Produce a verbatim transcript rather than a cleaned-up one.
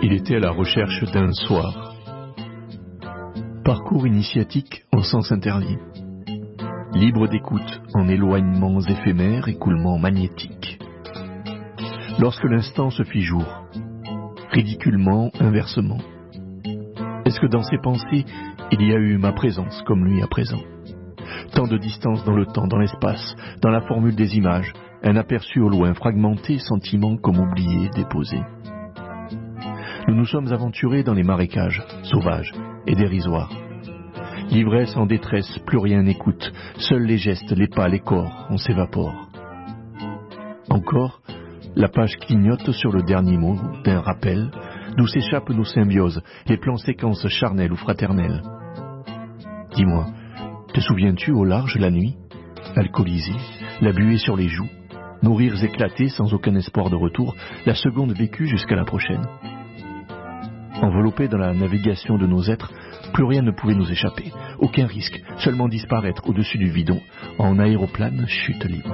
Il était à la recherche d'un soir. Parcours initiatique en sens interdit. Libre d'écoute en éloignements éphémères, écoulements magnétiques. Lorsque l'instant se fit jour, ridiculement, inversement. Est-ce que dans ses pensées, il y a eu ma présence comme lui à présent? Tant de distance dans le temps, dans l'espace, dans la formule des images, un aperçu au loin, fragmenté, sentiment comme oublié, déposé. Nous nous sommes aventurés dans les marécages, sauvages et dérisoires. L'ivresse en détresse, plus rien n'écoute, seuls les gestes, les pas, les corps, on s'évapore. Encore, la page clignote sur le dernier mot d'un rappel, d'où s'échappent nos symbioses, les plans séquences charnelles ou fraternelles. Dis-moi, te souviens-tu au large la nuit, alcoolisé, la buée sur les joues, nos rires éclatés sans aucun espoir de retour, la seconde vécue jusqu'à la prochaine? Enveloppés dans la navigation de nos êtres, plus rien ne pouvait nous échapper, aucun risque, seulement disparaître au-dessus du vide, en aéroplane chute libre.